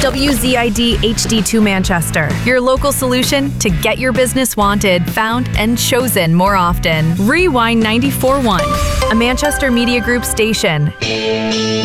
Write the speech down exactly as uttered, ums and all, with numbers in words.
W Z I D H D two Manchester, your local solution to get your business wanted, found, and chosen more often. Rewind ninety-four point one, a Manchester Media Group station.